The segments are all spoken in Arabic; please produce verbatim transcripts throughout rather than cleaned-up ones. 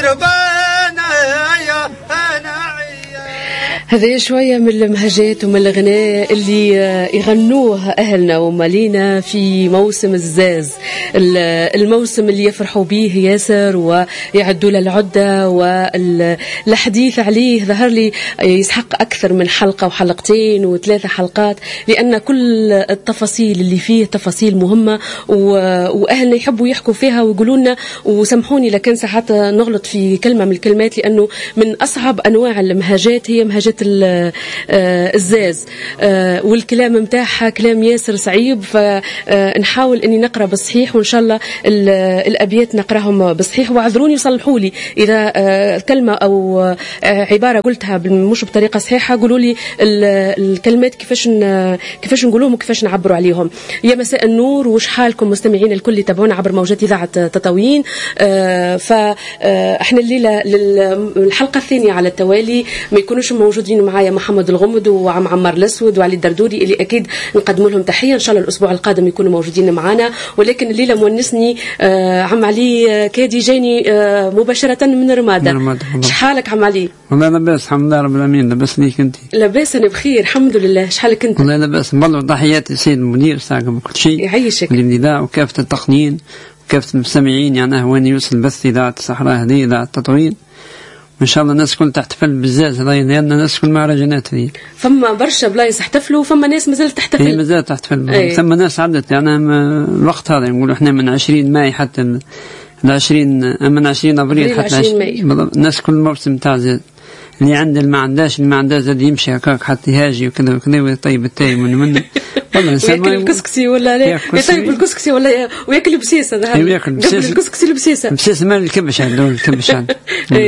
دربانا يا أنا هذه شوية من المهجات ومن الغناء اللي يغنوه أهلنا ومالينا في موسم الزاز، الموسم اللي يفرحوا به ياسر ويعدوا له العدة، والحديث عليه ظهر لي يسحق أكثر من حلقة وحلقتين وثلاثة حلقات، لأن كل التفاصيل اللي فيه تفاصيل مهمة وأهلنا يحبوا يحكوا فيها ويقولوا لنا. وسامحوني لكن ساعات نغلط في كلمة من الكلمات، لأنه من أصعب أنواع المهجات هي مهجة الزاز، والكلام متاعها كلام ياسر صعيب، فنحاول اني نقرا بالصحيح، وان شاء الله الابيات نقراهم بالصحيح. واعذروني وصلحوا لي اذا كلمه او عباره قلتها مش بطريقه صحيحه، قولوا لي الكلمات كيفاش كيفاش نقولوهم وكيفاش نعبروا عليهم. يا مساء النور، وش حالكم مستمعين الكل يتابعونا عبر موجات اذاعه تطاوين. فاحنا الليله الحلقه الثانيه على التوالي، ما يكونوش موجودين معايا محمد الغمد وعم عمار الأسود وعلي الدردوري اللي أكيد نقدم لهم تحية. إن شاء الله الأسبوع القادم يكونوا موجودين معنا، ولكن الليلة مونسني آه عم علي كادي جاني آه مباشرة من رمادة. شحالك عم علي؟ والله لاباس الحمد لله رب العالمين. لاباس ليك أنت؟ لاباس أنا بخير الحمد لله. شحالك أنت؟ والله لاباس. والله تحياتي سيد المدير ساعكم كل شيء يعيشك الابتداء وكافة التقنيين وكافة المستمعين. يعني هواني يوصل بث إذاعة الصحراء هذه إذاعة تطاوين، إن شاء الله الناس كل تحتفل بالزاز هذه، لأن الناس كل مهرجانات هذه. فما برشا بلايص احتفلوا وفما ناس مازالت تحتفل. هي مازالت تحتفل. أيه. ثم ناس عدت يعني الوقت هذا نقولوا إحنا من عشرين ماي حتى ال عشرين من عشرين أبريل حتى عشرين ماي. الناس كل موسم تاع زاد، اللي عنده اللي ما عنداش اللي ما عنداش زاد يمشي هكاك حتى يهاجي وكذا وكذا ويطيب التاي من منه. والله ياكل الكسكسي ولا لا يطيب الكسكسي ولا وياكل بسيسة. هذا قبل الكسكسي البسيسة. بسيسة مال الكبش عنده الكبش عنده.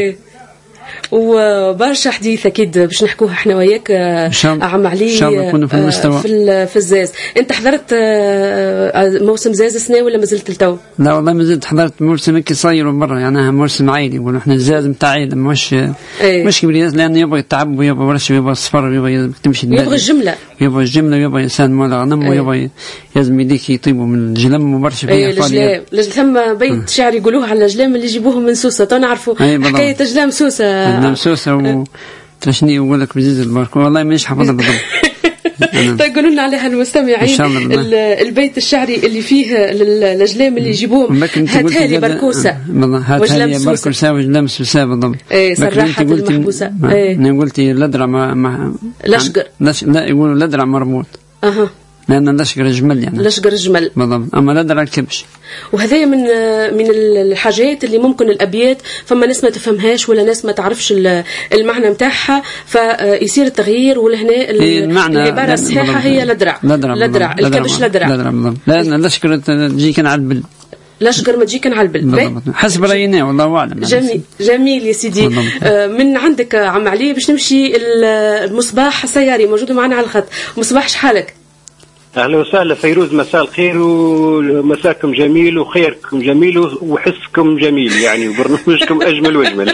وبرشا حديث اكيد باش نحكوها احنا وياك عم علي. ان شاء الله نكونوا في المستوى في في الزاز. انت حضرت موسم زاز السنه ولا مازلت التو؟ لا والله مازلت حضرت موسم كي صاير برا، يعني موسم عائلي يقولوا احنا الزاز نتاع عائله مش ايه. مش كبير، لانه يبغى يتعب ويبغى برشا ويبغى الصفر ويبغى تمشي يبغى الجمله يبغى الجمله ويبغى انسان مال غنم ايه. ويبغى لازم يديك يطيبوا من الجلم وبرشا فيها فعاليات. لجلام ثم بيت شعر يقولوه على الجلام اللي يجيبوهم من سوسه، تو نعرفوا ايه حكايه جلام سوسه. جلام سوسه وتشني يقول لك بزيز البارك، والله مانيش حافظها بالضبط. تقولوا لنا عليها المستمعين البيت الشعري اللي فيه الجلام اللي يجيبوهم. هاتها لي بركوسه وجلام بركوسه وجلام سوسه بالضبط. اي صراحه المحبوسه. انا قلت لدرع ما لشقر، لا يقولوا لدرع مربوط. اها لأن لشقر الجمل يعني لشقر الجمل بالضبط، أما لدرع الكبش. وهذا من من الحاجات اللي ممكن الأبيات فما ناس ما تفهمهاش ولا ناس ما تعرفش المعنى متاعها، فيصير التغيير. ولهنا العبارة الصحيحة هي لدرع لدرع, لدرع. الكبش لدرع لدرع بالضبط. لأن لشقر تجي كان على لشقر ما تجي كان على البل حسب رأينا والله أعلم. جميل جميل يا سيدي. آه من عندك عم علي باش نمشي المصباح السياري موجود معنا على الخط. مصباح شحالك؟ أهلا وسهلا فيروز، مساء الخير ومساكم جميل وخيركم جميل وحسكم جميل يعني وبرنامجكم أجمل وأجمل.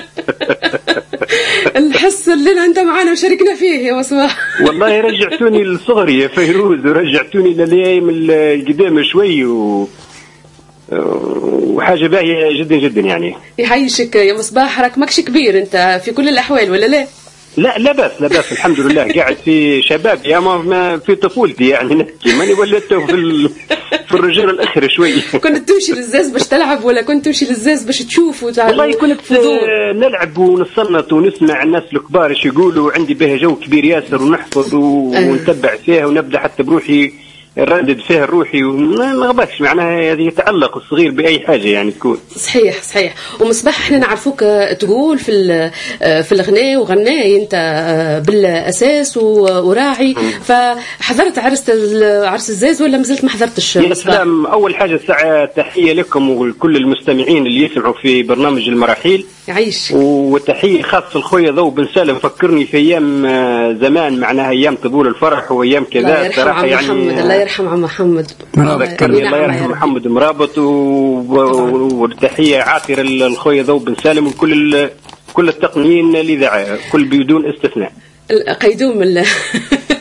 الحس اللي أنت معنا وشاركنا فيه يا مصباح. والله رجعتوني لصغري يا فيروز ورجعتوني للأيام القدام شوي و... وحاجة باهية جدا جدا يعني. يحيشك يا مصباح، راك ماكش كبير أنت في كل الأحوال ولا لا؟ لا لا بس لا بس الحمد لله قاعد في شباب يا ما في طفولتي يعني نحكي ماني ولدت في ال... في الرجال الأخر شوي. كنت تمشي للزاز باش تلعب ولا كنت تمشي للزاز باش تشوف وتعرف؟ والله كنت نلعب ونصنط ونسمع الناس الكبار ايش يقولوا، وعندي به جو كبير ياسر ونحفظ ونتبع فيها ونبدأ حتى بروحي نردد فيها روحي وما نغبكش معناها هذه يتعلق الصغير بأي حاجة يعني تكون. صحيح صحيح. ومصباح احنا نعرفوك تقول في في الغناء وغناي انت بالأساس وراعي، فحضرت عرس عرس الزاز ولا مازلت ما حضرتش؟ يا سلام، أول حاجة ساعة تحية لكم ولكل المستمعين اللي يسمعوا في برنامج المراحيل. يعيش. وتحية خاصة الخويا ضو بن سالم، فكرني في أيام زمان معناها أيام طبول الفرح وأيام كذا صراحة يعني. الله يرحم عم محمد. ذكرني الله يرحم محمد مرابط. والتحية عاطرة للخويا ضو بن سالم وكل كل التقنيين اللي ذاع كل بدون استثناء. قيدوم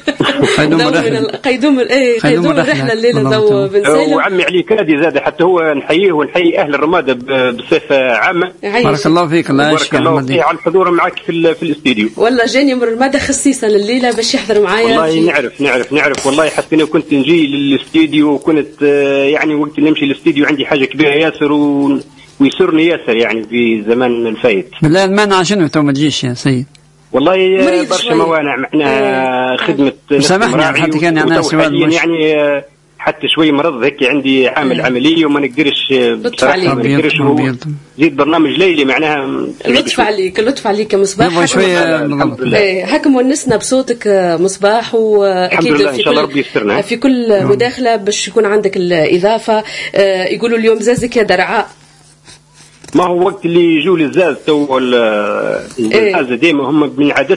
قيدوم ايه قيدوم الرحله الليله ضو بن سالم. وعمي علي كادي زاد حتى هو نحييه ونحيي اهل الرماده بصفه عامه. بارك الله فيك. الله يشفيك. بارك الله فيك على الحضور معك في في الاستديو. والله جاني من المدى خصيصا الليله باش يحضر معايا. والله نعرف نعرف نعرف والله حتى انا كنت نجي للاستديو وكنت يعني وقت اللي نمشي للاستديو عندي حاجه كبيره ياسر و... ويسرني ياسر يعني في زمان الفايت. بالله المانع شنو تو ما تجيش يا سيد؟ والله برشا موانع معناها خدمه. سامحني حتى كان يعني سؤال يعني حتى شوي مرض هيك عندي عامل أيه. عمليه وما نقدرش بصراحه ما نقدرش زيد برنامج ليلي معناها. لطف عليك لطف عليك مصباح شويه. ايه هكا مونسنا بصوتك مصباح واكيد ان شاء الله ربي يسترنا في كل مداخله باش يكون عندك الاضافه. يقولوا اليوم زازك يا درعاء. ما هو وقت اللي يجوا للزاز تو الزاز ديما هم من عادة